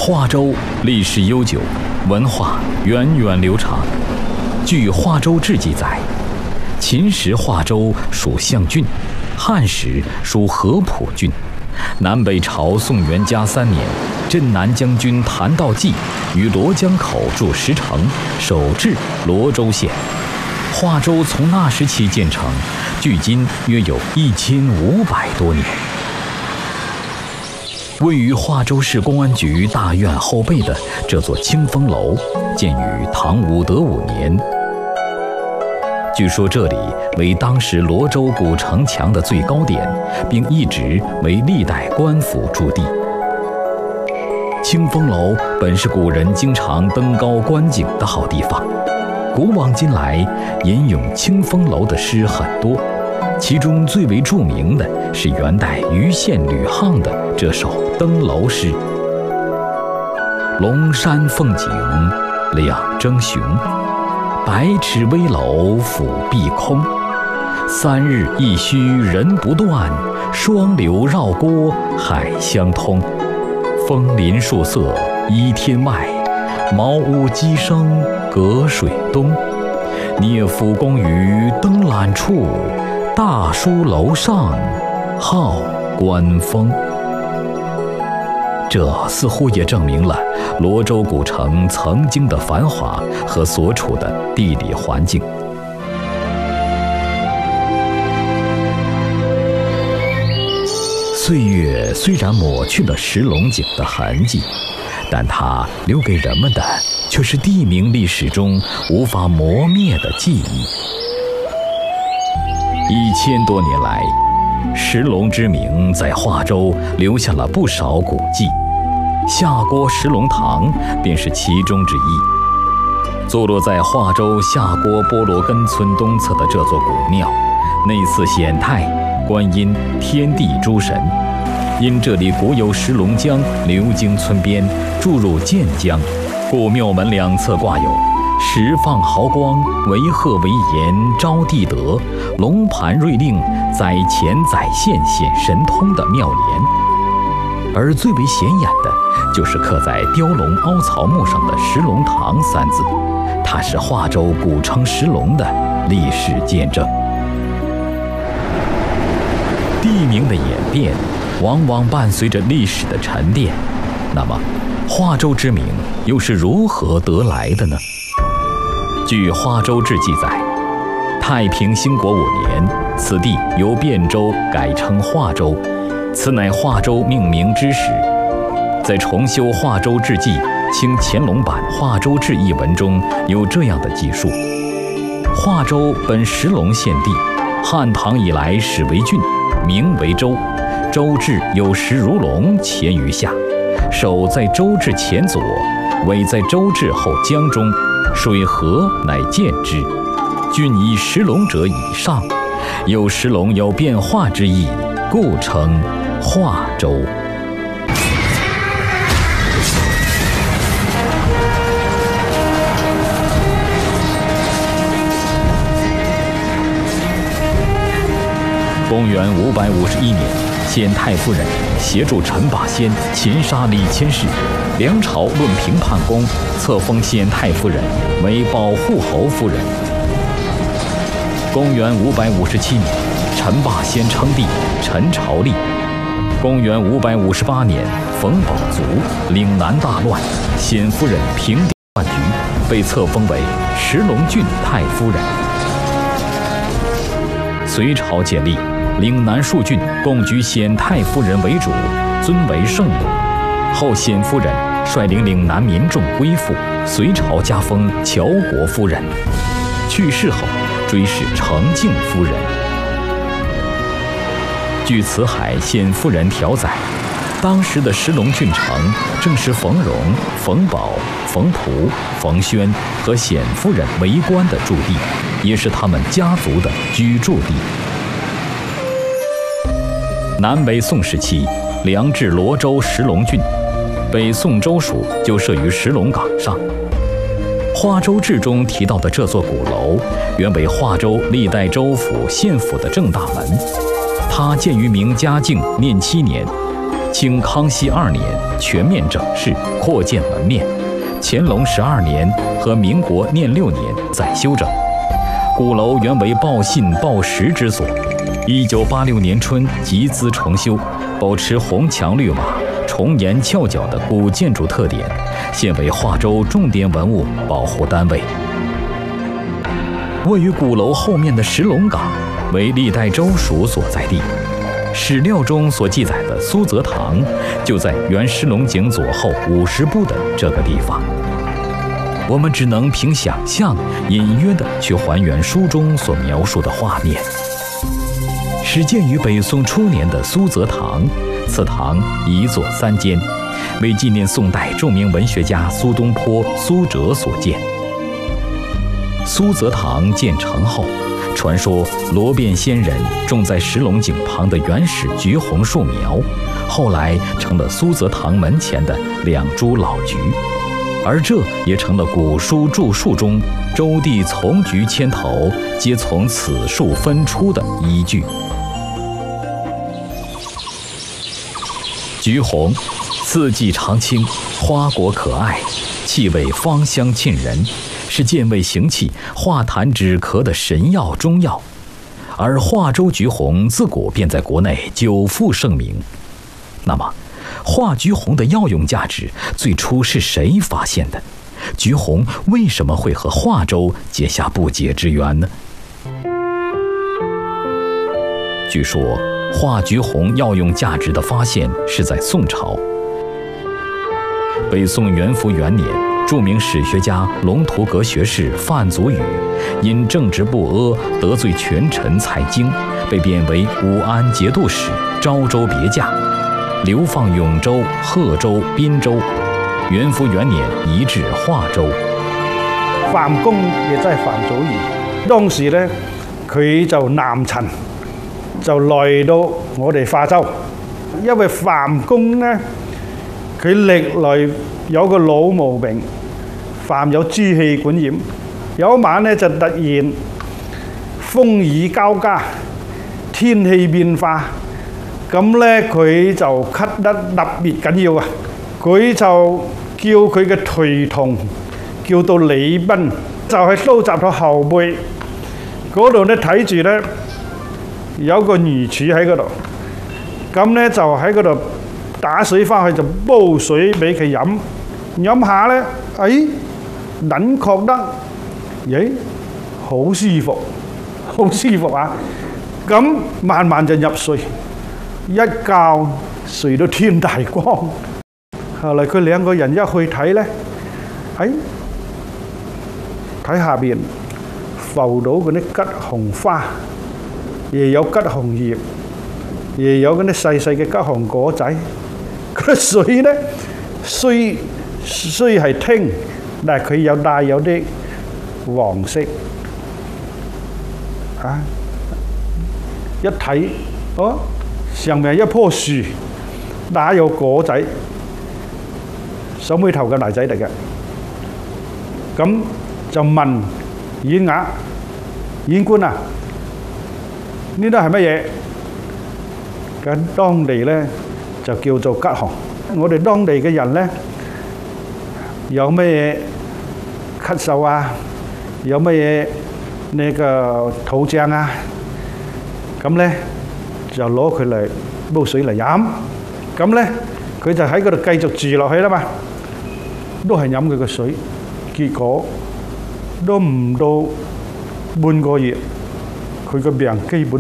华州历史悠久，文化源远流长。据《华州志》记载，秦时华州属象郡，汉时属合浦郡。南北朝宋元嘉3年，镇南将军谭道济于罗江口筑石城，守治罗州县。华州从那时起建成，距今约有1500多年。位于华州市公安局大院后背的这座清风楼，建于唐武德5年。据说这里为当时罗州古城墙的最高点，并一直为历代官府驻地。清风楼本是古人经常登高观景的好地方，古往今来吟咏清风楼的诗很多，其中最为著名的是元代余县吕沆的这首登楼诗：龙山凤景两争雄，百尺危楼俯碧空。3日一须人不断，双流绕郭海相通。枫林树色依天外，茅屋鸡声隔水东。聂府公于登览处，大书楼上号观风。这似乎也证明了罗州古城曾经的繁华和所处的地理环境。岁月虽然抹去了石龙井的痕迹，但它留给人们的却是地名历史中无法磨灭的记忆。1000多年来，石龙之名在华州留下了不少古迹，下郭石龙堂便是其中之一。坐落在华州下郭波罗根村东侧的这座古庙，内祀显太、观音、天地诸神。因这里古有石龙江流经村边，注入建江，故庙门两侧挂有石放毫光，为鹤为岩，招地德，龙盘瑞令，载前载现显神通的妙联。而最为显眼的就是刻在雕龙凹槽木上的石龙堂3字，它是华州古称石龙的历史见证。地名的演变往往伴随着历史的沉淀，那么华州之名又是如何得来的呢？据《华州志》记载，太平兴国5年，此地由汴州改称华州，此乃华州命名之始。在重修《华州志记》清乾隆版《华州志》一文中有这样的记述：华州本石龙县地，汉唐以来始为郡，名为州。州治有石如龙前于下，首在州治前左，尾在州治后江中，水河乃见之。郡以石龙者以上，有石龙有变化之意，故称华州。公元551年，显太夫人协助陈霸先擒杀李千世，梁朝论平叛功，册封显太夫人为保护侯夫人。公元557年，陈霸先称帝，陈朝立。公元558年，冯保卒，岭南大乱，显夫人平定乱局，被册封为石龙郡太夫人。隋朝建立，岭南数郡共举显太夫人为主，尊为圣母。后显夫人率领岭南民众归附，隋朝加封乔国夫人。去世后追谥承敬夫人。据辞海显夫人条载，当时的石龙郡城正是冯荣、冯保、冯璞、冯宣和显夫人为官的驻地，也是他们家族的居住地。南北宋时期，梁至罗州石龙郡，北宋州署就设于石龙岗上。《华州志》中提到的这座鼓楼，原为华州历代州府、县府的正大门。它建于明嘉靖念7年， 清康熙2年全面整饰，扩建门面。乾隆12年和民国念6年再修整。鼓楼原为报信报时之所，1986年春集资重修，保持红墙绿瓦、重檐翘角的古建筑特点，现为化州重点文物保护单位。位于鼓楼后面的石龙岗为历代州属所在地，史料中所记载的苏则堂就在原石龙井左后50步的这个地方。我们只能凭想象，隐约地去还原书中所描述的画面。始建于北宋初年的苏则堂，此堂一座3间，为纪念宋代著名文学家苏东坡、苏辙所建。苏则堂建成后，传说罗变仙人种在石龙井旁的原始橘红树苗，后来成了苏则堂门前的2株老橘。而这也成了古书著述中周地丛菊千头皆从此树分出的依据。橘红，四季常青，花果可爱，气味芳香沁人，是健胃行气、化痰止咳的神药中药。而化州橘红自古便在国内久负盛名。那么化橘红的药用价值最初是谁发现的？橘红为什么会和化州结下不解之缘呢？据说化橘红药用价值的发现是在宋朝。北宋元符元年，著名史学家龙图阁学士范祖禹因正直不阿，得罪权臣蔡京，被贬为武安节度使，昭州别驾，流放永州、贺州、滨州。元符元年移至化州。 范公亦即係范祖禹，當時咧佢就南陳，就來到我哋化州。因為范公咧，佢歷來有個老毛病，犯有支氣管炎。有一晚咧就突然風雨交加，天氣變化。咁咧佢就咳得特別緊要啊！佢就叫佢嘅隨同叫到李斌，就係收集到後背嗰度咧睇住咧有個魚柱喺嗰度，咁咧就喺嗰度打水翻去就煲水俾佢飲，飲下咧，撚覺得，好舒服，好舒服啊！咁慢慢就入睡。一覺睡到天大光，後來佢2個人一去睇呢，睇下邊浮到嗰啲桔紅花，亦有桔紅葉，亦有嗰啲細細嘅桔紅果仔。嗰啲水呢，雖係清，但係佢帶有啲黃色。一睇，上面一棵樹，打有果仔，手尾頭嘅泥仔嚟嘅。咁就問縣衙縣官啊，呢啲係乜嘢？咁當地咧就叫做桔紅。我哋當地嘅人咧有乜嘢咳嗽啊，有乜嘢呢個肚脹啊，咁咧就攞佢嚟煲水嚟飲，咁咧佢就喺嗰度繼續住落去啦嘛，都係飲佢嘅水，結果都唔到半個月，佢個病基本